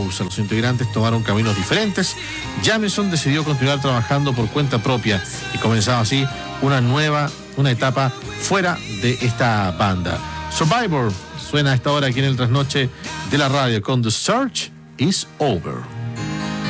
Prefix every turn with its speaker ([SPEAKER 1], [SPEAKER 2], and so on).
[SPEAKER 1] pausa. Los integrantes tomaron caminos diferentes. Jameson decidió continuar trabajando por cuenta propia y comenzaba así una etapa fuera de esta banda. Survivor suena a esta hora aquí en el Trasnoche de la radio con The Search is Over.